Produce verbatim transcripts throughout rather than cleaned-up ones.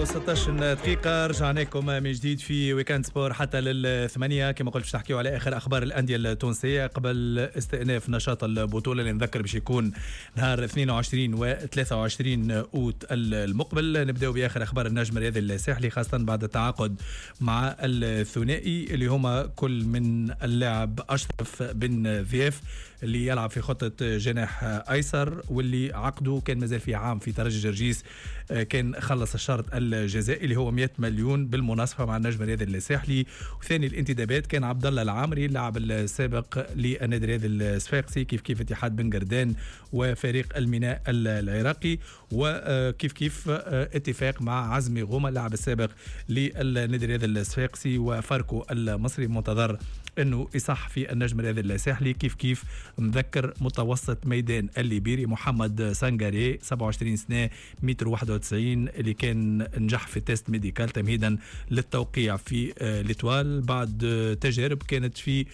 وستة عشر دقيقة رجعنا لكم من جديد في ويكاند سبور حتى للثمانية. كما قلت باش نحكيو على آخر أخبار الأندية التونسية قبل استئناف نشاط البطولة اللي نذكر باش يكون نهار اثنين وعشرين و ثلاثة وعشرين أوت المقبل. نبدأ بآخر أخبار النجم الرياضي الساحلي خاصة بعد التعاقد مع الثنائي اللي هما كل من اللاعب أشرف بن ضياف اللي يلعب في خطة جناح أيسر واللي عقده كان مازال في عام في ترجي جرجيس، كان خلص الشرط الجزائي اللي هو مئة مليون بالمناصفة مع النجم الرياضي الساحلي. وثاني الانتدابات كان عبد الله العامري اللاعب السابق للنادي الرياضي الصفاقسي كيف كيف اتحاد بن قردان وفريق الميناء العراقي، وكيف كيف اتفاق مع عزمي غوما اللاعب السابق للنادي الرياضي الصفاقسي وفاركو المصري، منتظر انه يصح في النجم الرياضي الساحلي. كيف كيف نذكر متوسط ميدان الليبيري محمد سانغاري سبعة وعشرين سنة متر واحد وتسعين اللي كان نجح في تيست ميديكال تمهيدا للتوقيع في ليتوال بعد تجارب كانت في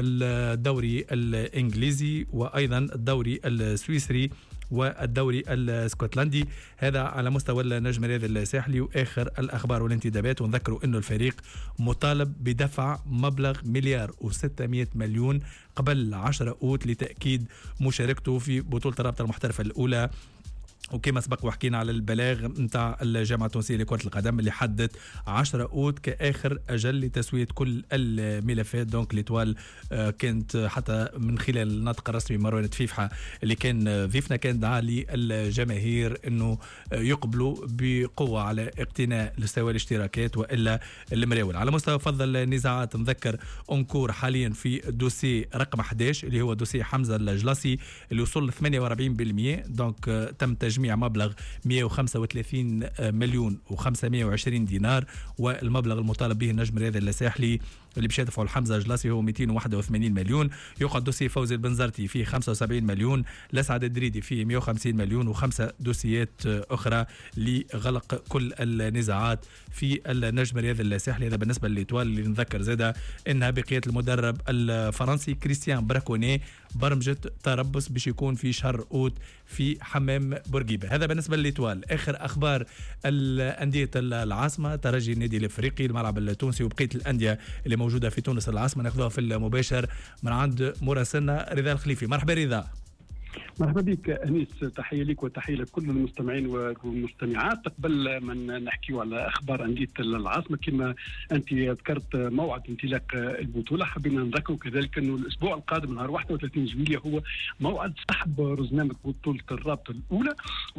الدوري الانجليزي وايضا الدوري السويسري والدوري الاسكتلندي. هذا على مستوى النجم الرياضي الساحلي واخر الاخبار والانتدابات. ونذكروا انه الفريق مطالب بدفع مبلغ مليار وستمائة مليون قبل عشرة أوت لتاكيد مشاركته في بطوله الرابطه المحترفه الاولى. وكما سبق وحكينا على البلاغ نتاع الجامعة التونسية لكرة القدم اللي حدت عشرة أوت كآخر أجل لتسوية كل الملفات. دونك ليتوال كانت حتى من خلال النطق الرسمي مروان تفيفحة اللي كان ضيفنا كان دعا للجماهير أنه يقبلوا بقوة على اقتناء مستوى الاشتراكات وإلا المراول. على مستوى فضل النزاعات نذكر أنكور حاليا في دوسي رقم أحد عشر اللي هو دوسي حمزة الجلاسي اللي وصل ل ثمانية وأربعين بالمئة. دونك تم تجميع مبلغ مئة وخمسة وثلاثين مليون وخمسمائة وعشرين دينار، والمبلغ المطالب به النجم الرياضي الساحلي اللي باش يدفعوا الحمزة جلاسي هو مئتين وواحد وثمانين مليون. يقعد دوسي فوزي البنزرتي فيه خمسة وسبعين مليون، لسعد الدريدي فيه مئة وخمسين مليون، وخمسة دوسيات أخرى لغلق كل النزاعات في النجم الرياضي الساحلي. هذا بالنسبة للإيطوال اللي نذكر زادة إنها بقيادة المدرب الفرنسي كريستيان براكوني برمجة تربص باش يكون في شهر أوت في حمام بورقيبة. هذا بالنسبة للإيطوال. آخر أخبار الأندية العاصمة ترجي النادي الأفريقي الملعب التونسي وبقية الأندية اللي موجودة في تونس العاصمة ناخذوها في المباشر من عند مراسلنا رضا الخليفي. مرحبا رضا. مرحبا بك أنيس، تحية لك وتحية لكل المستمعين والمستمعات. قبل ما نحكي على أخبار أندية العاصمة كما أنت ذكرت موعد انطلاق البطولة، حبينا نذكر كذلك أنه الأسبوع القادم نهار واحد وثلاثين جويلية هو موعد سحب رزنامة بطولة الرابطة الأولى،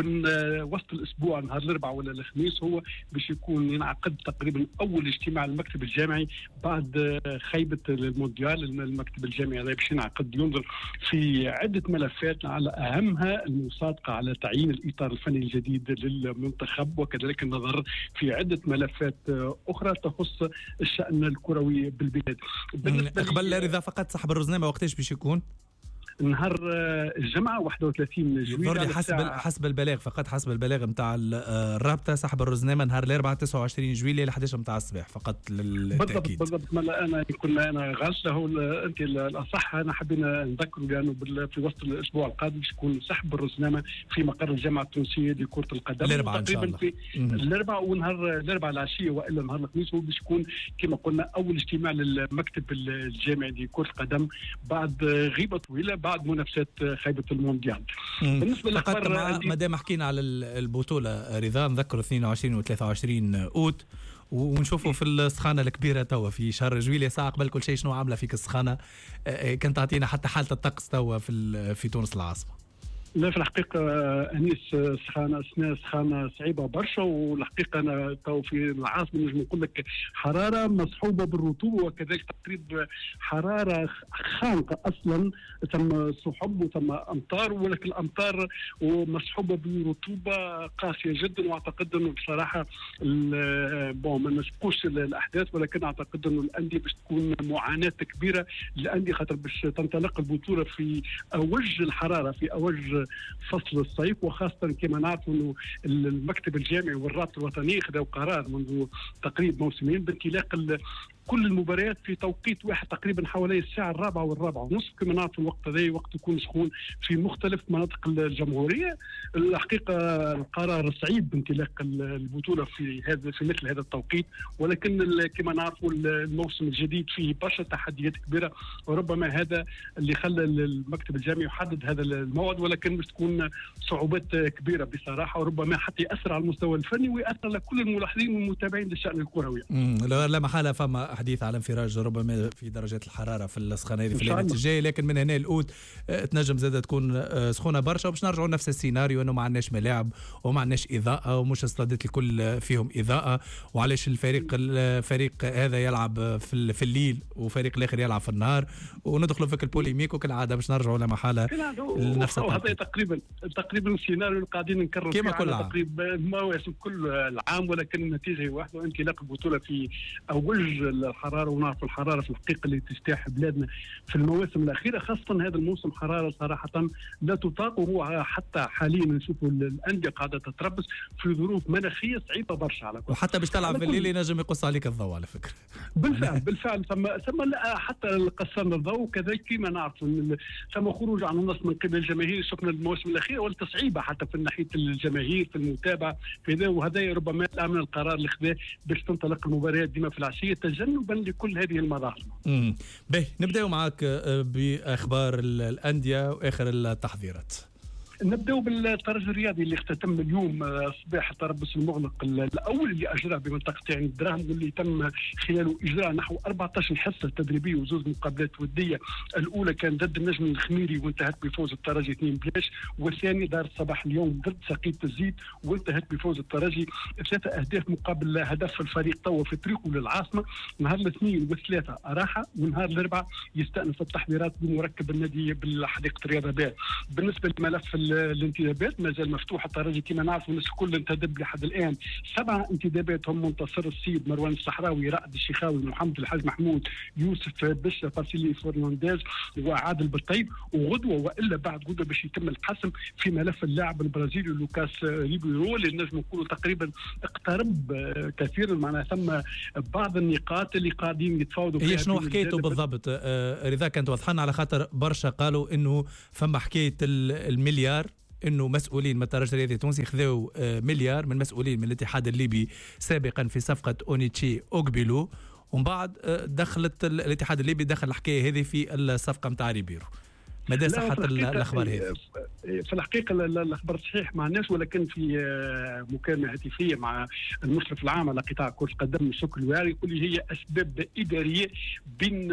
ووسط الأسبوع نهار الأربعاء ولا الخميس هو باش يكون ينعقد تقريبا أول اجتماع المكتب الجامعي بعد خيبة المونديال. المكتب الجامعي هذا باش ينعقد ينظر في عدة ملفات على أهمها المصادقة على تعيين الإطار الفني الجديد للمنتخب، وكذلك النظر في عدة ملفات أخرى تخص الشأن الكروي بالبلاد. قبل رضا فقط صاحب الرزنامة وقتاش باش يكون؟ نهار الجمعة واحد وثلاثين جويلية حسب حسب البلاغ فقط حسب البلاغ نتاع الرابطة صاحب الرزنامة نهار الأربعاء تسعة وعشرين جويلية ل إحدى عشر نتاع الصباح فقط للتأكيد. بالضبط بالضبط. انا كنا انا غلطه انت الاصح. انا حبينا نذكر لانه في وسط الاسبوع القادم باش يكون سحب الرزنامة في مقر الجامعة التونسية لكرة القدم الأربعاء تقريبا في الأربعاء ونهار الأربعاء العشية والا نهار الخميس هو باش يكون كما قلنا اول اجتماع للمكتب الجامعي لكرة القدم بعد غيبة طويلة بعد منافسات خيبة المونديال. بالنسبة للأخبار ما دام حكينا على البطولة رضا نذكر اثنين وعشرين و ثلاثة وعشرين أوت ونشوفوا في السخانة الكبيرة توا في شهر جويلية. ساعة قبل كل شيء شنو عاملة فيك السخانة؟ كنت تعطينا حتى حالة الطقس توا في في تونس العاصمة. لا في الحقيقة أنيس سخانة أثناء سخانة صعيبة برشا، والحقيقة أنا تو في العاصمة نجم نقول لك حرارة مصحوبة بالرطوبة وكذلك تقريب حرارة خانقة أصلا. ثم سحب وثم أمطار ولكن الأمطار ومصحوبة بالرطوبة قاسية جدا. وأعتقد أنه بصراحة بون ما نسبقوش الأحداث ولكن أعتقد أنه الأندية باش تكون معاناة كبيرة للأندية خاطر باش تنطلق البطولة في أوج الحرارة في أوج خارج فصل الصيف، وخاصه كما نعرفوا انه المكتب الجامعي والرابطه الوطنيه خذوا قرار منذ تقريبا موسمين بانطلاق كل المباريات في توقيت واحد تقريبا حوالي الساعه الرابعه والرابعه ونصف. كما نعرف الوقت هذا وقت يكون سخون في مختلف مناطق الجمهوريه. الحقيقه القرار صعيب بانطلاق البطوله في هذا في مثل هذا التوقيت، ولكن كما نعرفوا الموسم الجديد فيه برشا تحديات كبيره، وربما هذا اللي خلى المكتب الجامعي يحدد هذا الموعد، ولكن مش تكون صعوبات كبيره بصراحه، وربما حتى ياثر على المستوى الفني وياثر على كل الملاحظين والمتابعين للشان الكروي. لا محاله فما حديث على انفراج ربما في درجات الحراره في السخانه هذه في الايامات الجايه، لكن من هنا الأوت تنجم زادة تكون سخونه برشا، وباش نرجعوا نفس السيناريو انه ما عندناش ملاعب وما عندناش اضاءه ومش استادات الكل فيهم اضاءه، وعلاش الفريق الفريق هذا يلعب في في الليل وفريق الاخر يلعب في النهار، وندخلوا في البوليميك وكالعاده باش نرجعوا لمحاله لنفس هذا تقريبا تقريبا السيناريو اللي قاعدين نكرروا كما كل عام تقريبا مواسم كل العام، ولكن النتيجه واحده وانطلاق البطوله في اوج الحراره. ونعرف الحراره في الحقيقه اللي تجتاح بلادنا في المواسم الاخيره، خاصه هذا الموسم حراره صراحه لا تطاق، وهو حتى حاليا نشوفوا الانديه قاعده تتربص في ظروف مناخيه صعيبه برشا على كل. وحتى باش تلعب بالليل ينجم يقص عليك الضوء على فكره. بالفعل بالفعل ثم ثم حتى قصرنا الضوء، وكذلك كما نعرف ثم خروج عن النص من قبل الجماهير شفنا المواسم الاخيره والتصعيبه حتى في ناحيه الجماهير في المتابعه في ذا، وهذا ربما من القرار اللي خذاه باش تنطلق المباريات ديما في العشيه تجنبا لكل هذه المظاهر. امم باهي نبداو معاك باخبار الانديه واخر التحضيرات. نبداو بالترجي الرياضي اللي اختتم اليوم صباح التربص المغلق الاول اللي اجراه بمنطقه عين الدراهم، واللي تم خلاله اجراء نحو أربعة عشر حصه تدريبيه وزوج مقابلات وديه. الاولى كان ضد النجم الخميري وانتهت بفوز الترجي اثنين بلاش، والثاني دار صباح اليوم ضد سقيط الزيت وانتهت بفوز الترجي ثلاثه اهداف مقابل هدف. الفريق توا في طريقه للعاصمه، نهار الاثنين والثلاثه راحه، ونهار الاربعاء يستأنف التحضيرات بمركب النادي بالحديقه الرياضه بها. بالنسبه لملف الانتدابات ما زال مفتوح. الترجي كما نعرفوا الناس الكل انتدب لحد الان سبعه انتدابات هم منتصر السيد، مروان الصحراوي، رائد الشيخاوي، محمد الحاج محمود، يوسف بشا، بارسيلي فرنانديز وعادل بالطيب. وغدوه والا بعد غدوه باش يتم الحسم في ملف اللاعب البرازيلي لوكاس ريبيرو اللي نجم نقولوا تقريبا اقترب كثيرا، معناها ثم بعض النقاط اللي قاعدين يتفاوضوا فيها. هي شنو حكايته بالضبط؟ آه رضا كانت واضحه على خاطر برشا قالوا انه فما حكايه المليار، انه مسؤولين من الترجي الرياضي التونسي خذوا مليار من مسؤولين من الاتحاد الليبي سابقا في صفقه اونيتشي اوغبيلو، ومن بعد دخلت الاتحاد الليبي دخل الحكايه هذه في الصفقه نتاع ريبيرو. مدى صحة الأخبار هذه؟ في الحقيقة الأخبار صحيح ما عندناش، ولكن في مكالمة هاتفية مع المشرف العام على قطاع كرة القدم شكر الواري يقول لي هي أسباب إدارية بين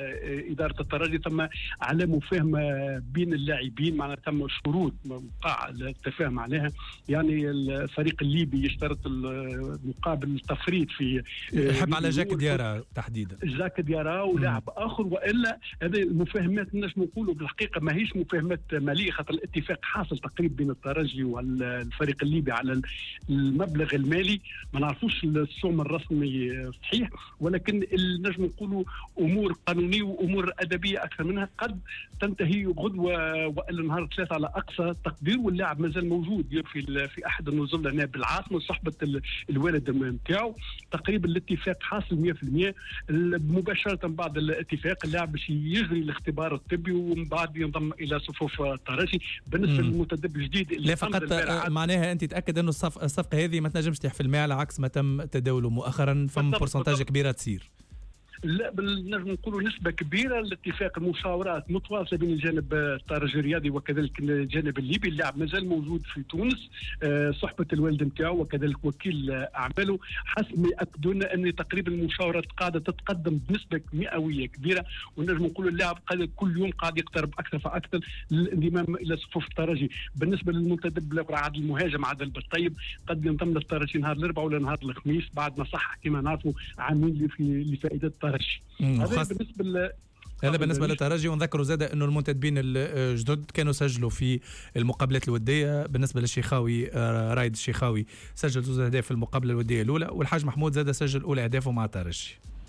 إدارة الترجي، ثم على مفاهمة بين اللاعبين، معناها ثم شروط وقع التفاهم عليها. يعني الفريق الليبي يشترط مقابل التفريط في يحب على جاك ديارا تحديدا، جاك ديارا ولاعب آخر، وإلا هذه المفاهمات الناس نقولوا الحقيقه ماهيش مفاهمات ماليه، خاطر الاتفاق حاصل تقريبا بين الترجي والفريق الليبي على المبلغ المالي. ما نعرفوش السوم الرسمي صحيح، ولكن نجم نقولوا امور قانونيه وامور ادبيه اكثر منها قد تنتهي غدوه والا نهار ثلاثه على اقصى تقدير، واللاعب مازال موجود في في احد النزل هنا بالعاصمه صحبه الوالد نتاعو. تقريبا الاتفاق حاصل مئة بالمئة. مباشره بعد الاتفاق اللاعب باش يجري الاختبار الطبي ومن بعد ينضم الى صفوف الترجي. بالنسبه للمتدرب الجديد لا فقط معناها انت تاكد انه الصف الصفقه هذه ما تنجمش تحفل على عكس ما تم تداوله مؤخرا، فما بورسنتاج كبيره تصير. لا نجم نقولوا نسبة كبيرة الاتفاق المشاورات متواصلة بين الجانب الترجي الرياضي وكذلك الجانب الليبي. اللاعب مازال موجود في تونس، صحبة الوالد نتاعو وكذلك وكيل أعماله حسب ما يأكدوا لنا أن تقريبا المشاورات قاعدة تتقدم بنسبة مئوية كبيرة، ونجم نقولوا اللاعب كل يوم قاعد يقترب أكثر فأكثر للانضمام إلى صفوف الترجي. بالنسبة للمنتدب الأخرى المهاجم عادل بالطيب قد ينضم للترجي نهار الأربعاء ولا نهار الخميس بعد ما صح كما نعرفوا عامين لفائدة الترجي. هذا بالنسبه ل... هذا بالنسبه للترجي. ونذكروا زاده انه المنتدبين الجدد كانوا سجلوا في المقابلات الوديه. بالنسبه للشيخاوي رايد الشيخاوي سجل زوج اهداف في المقابله الوديه الاولى، والحاج محمود زاده سجل اولى اهدافه مع الترجي.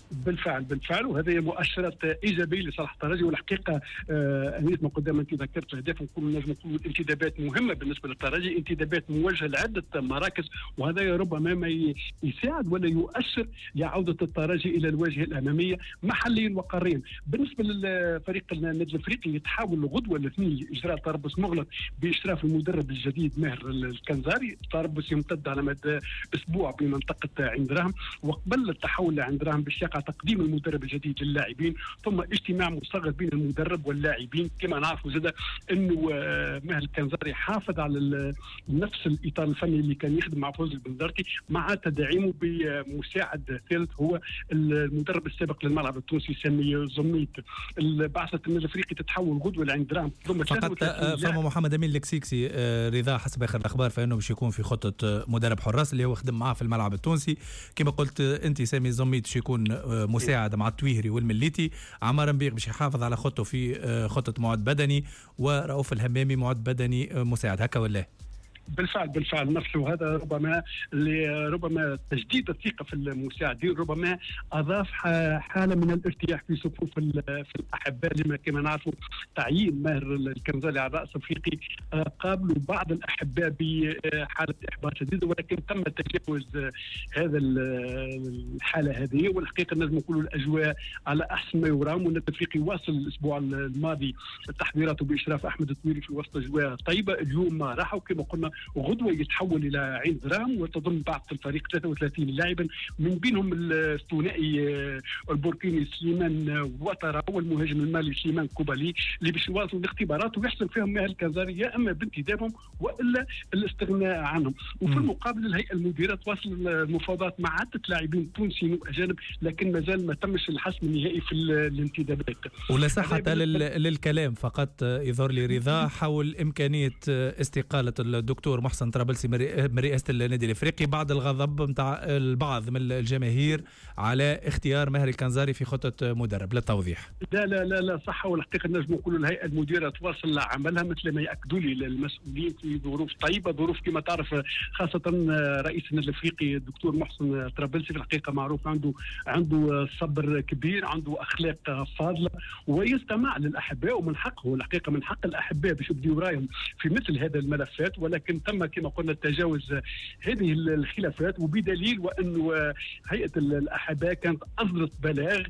بالفعل بالفعل وهذه مؤشرات ايجابيه لصالح الترجي. والحقيقه آه انيس ما قدام انت ذكرت الاهداف، نقول نجم نقول انتدابات مهمه بالنسبه للترجي، انتدابات موجهه لعده مراكز، وهذا ربما ما يساعد ولا يؤشر لعوده الترجي الى الواجهه الاماميه محليا وقاريا. بالنسبه للفريق النادي الافريقي يتحاول الغدوه الاثنين اجراء تربص مغلق باشراف المدرب الجديد ماهر الكنزاري، التربص يمتد على مدى اسبوع بمنطقه عين دراهم، وقبل التحول لعين دراهم باش يقع تقديم المدرب الجديد للاعبين، ثم اجتماع مصغر بين المدرب واللاعبين. كما نعرفوا زاد انه ماهر الكنزاري حافظ على نفس الاطار الفني اللي كان يخدم مع فوز البنزرتي، مع تدعيمه بمساعد ثالث هو المدرب السابق للملعب التونسي سامي زميت. بعثه النادي الافريقي تتحول غدوه لعين دراهم. فقط فما محمد امين الكسيكسي رضا حسب اخر الاخبار فانه باش يكون في خطه مدرب حراس اللي هو خدم معاه في الملعب التونسي. كما قلت انت سامي زميت باش يكون مساعد مع التويهري والمليتي. عمار مبيغ باش يحافظ على خطه في خطه معد بدني، ورؤوف الهمامي معد بدني مساعد، هكا ولا؟ بالفعل بالفعل نفسه. هذا ربما ربما تجديد الثقه في المساعدين ربما اضاف حاله من الارتياح في صفوف في الاحباء، لما كما نعرفوا تعيين ماهر الكنزالي على راس افريقي قابلوا بعض الاحباء بحاله احباط شديد، ولكن تم تجاوز هذا الحاله هذه. والحقيقه لازم نقولوا الاجواء على احسن ما يرام، والنادي الافريقي واصل الاسبوع الماضي تحضيراته باشراف احمد الطويلي في وسط اجواء طيبه. اليوم راحوا كما قلنا وغدوه يتحول الى عين دراهم، وتضم بعض الفريق ثلاثة وثلاثين لاعبا، من بينهم الثنائي البوركيني سليمان وطرا والمهاجم المالي سليمان كوبالي، اللي باش يواصلوا الاختبارات ويحصل فيهم ماهر الكنزاري يا اما بانتدابهم والا الاستغناء عنهم. وفي المقابل الهيئه المديره تواصل المفاوضات مع عده لاعبين تونسيين واجانب، لكن مازال ما تمش الحسم النهائي في الانتدابات. ولا صحه للكلام، فقط يظهر لي رضا حول امكانيه استقاله الدكتور محسن طرابلسي من رئاسة النادي الافريقي بعد الغضب نتاع البعض من الجماهير على اختيار ماهر الكنزاري في خطة مدرب. للتوضيح. لا لا لا لا صح، والحقيقة نجم نقولوا الهيئة المديرة تواصل عملها مثل ما يأكدوا لي المسؤولين في ظروف طيبة، ظروف كما تعرف خاصة رئيس النادي الافريقي الدكتور محسن طرابلسي في الحقيقة معروف عنده عنده صبر كبير، عنده أخلاق فاضلة ويستمع للأحباء، ومن حقه الحقيقة من حق الأحباء باش يبديوا رايهم في مثل هذا الملفات، ولكن تم كما قلنا تجاوز هذه الخلافات، وبدليل وانه هيئه الاحباء كانت اصدرت بلاغ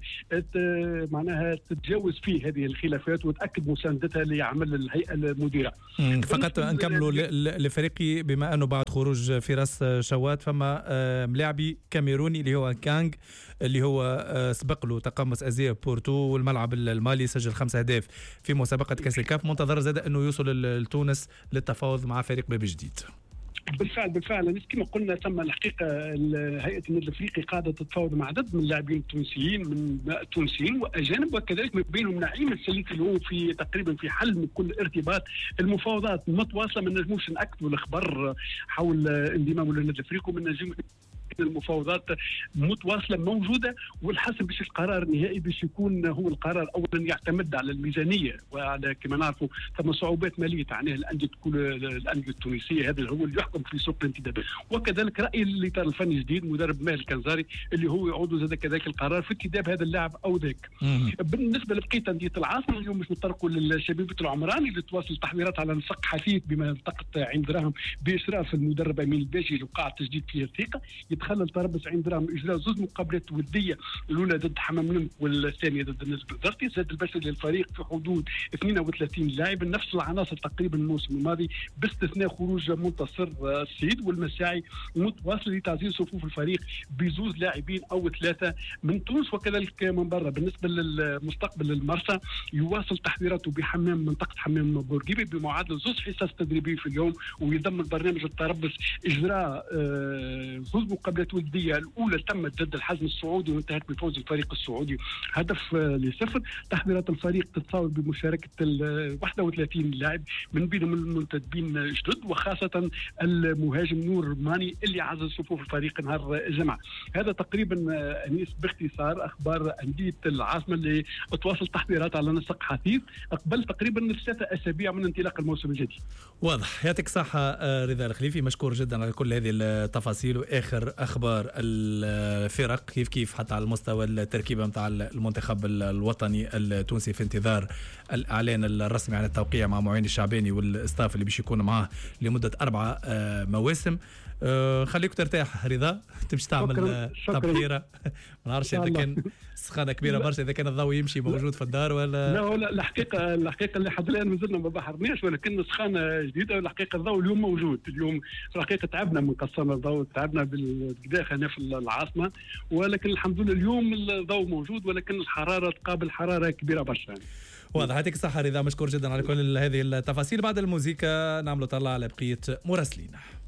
معناها تتجاوز فيه هذه الخلافات وتاكد مساندتها لعمل الهيئه المديره. فقط نكملوا لفريقي بما انه بعد خروج فراس شوات فما ملاعبي كاميروني اللي هو كانغ اللي هو سبق له تقمص ازياء بورتو والملعب المالي، سجل خمس اهداف في مسابقه كاس الكاف، منتظر زاد انه يوصل لتونس للتفاوض مع فريق باب جديد. بالفعل بالفعل كما قلنا تم الحقيقه هيئه النادي الافريقي قاعده تتفاوض مع عدد من اللاعبين التونسيين من تونسيين واجانب، وكذلك من بينهم نعيم السليكي اللي هو في تقريبا في حل من كل ارتباط. المفاوضات متواصله، ما نجموش ناكدوا الخبر حول انضمام للنادي الافريقي، ومن نجم المفاوضات متواصله موجوده، والحسم باش القرار النهائي باش يكون هو القرار اولا يعتمد على الميزانيه، وعلى كما نعرفوا ثم صعوبات ماليه تعنيها الانديه كل الانديه التونسيه، هذا هو اللي يحكم في سوق الانتدابات. وكذلك راي الاطار الفني الجديد مدرب ماهر الكنزاري اللي هو يعود زاد كذلك القرار في انتداب هذا اللاعب او ذاك. بالنسبه لبقيه انديه العاصمه اليوم مش نطرقوا للشبيبه العمراني اللي تواصل التحضيرات على نسق حثيث بمنطقه عين دراهم باشراف المدرب امين الباشي اللي وقع التجديد فيه الثقه. يتخلل طرابلس عين دراهم اجراء زوج مقابلات وديه، الاولى ضد حمام نمك والثانيه ضد النجم البنزرتي. زاد البشري للفريق في حدود اثنين وثلاثين لاعب، نفس العناصر تقريبا الموسم الماضي باستثناء خروج منتصر السيد والمساعي، متواصل لتعزيز صفوف الفريق بزوج لاعبين او ثلاثه من تونس وكذلك من برا. بالنسبه للمستقبل المرسى يواصل تحضيراته بحمام منطقه حمام بورقيبه بمعادله زوج حصص تدريبيه في اليوم، ويضمن برنامج التربص اجراء زوج مقابلات وديه، الاولى تمت ضد الحزم السعودي وانتهت بفوز الفريق السعودي هدف لصفر. تحضيرات الفريق تتصاوب بمشاركه واحد وثلاثين لاعب من بينهم المنتدبين جدد، وخاصه المهاجم نور ماني اللي عزز صفوف الفريق نهار الجمعه. هذا تقريبا انيس باختصار اخبار انديه العاصمه اللي تواصل تحضيرات على نسق حثيث قبل تقريبا ثلاثه اسابيع من انطلاق الموسم الجديد. واضح. يعطيك الصحه رضا الخليفي، مشكور جدا على كل هذه التفاصيل واخر اخبار الفرق كيف كيف حتى على المستوى التركيبه نتاع المنتخب الوطني التونسي في انتظار الاعلان الرسمي عن التوقيع مع معين الشعباني والاستاف اللي باش يكون معاه لمده اربع مواسم. أه خليك ترتاح رضا، تمشي تعمل تبحيره. ما نعرفش اذا كان سخانه كبيره برشا، اذا كان الضوء يمشي موجود في الدار ولا لا. لا الحقيقه الحقيقه اللي حد الان مازلنا ما بحرناش، ولكن سخانه جديده. والحقيقه الضوء اليوم موجود. اليوم في الحقيقه تعبنا من قصرنا الضوء، تعبنا بالقداخ هنا في العاصمه، ولكن الحمد لله اليوم الضوء موجود، ولكن الحراره تقابل حراره كبيره برشا. واضح. يعطيك الصحه رضا، مشكور جدا على كل هذه التفاصيل. بعد الموسيقى نعملوا طلع على بقيه مراسلين.